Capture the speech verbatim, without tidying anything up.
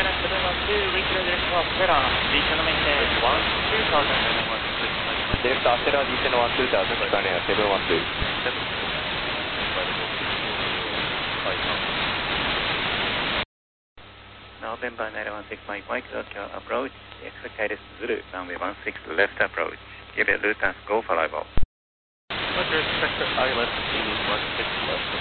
Atlanta seven one two, recreate direction of Stella, descend maintain one two thousand. Delta Stella descend one two thousand, declining at seven one two. November nine one six Mike Mike, Tokyo approach, expected Zulu, runway one six left approach. Give it Lufthansa go for arrival. Roger, expect I left one six left.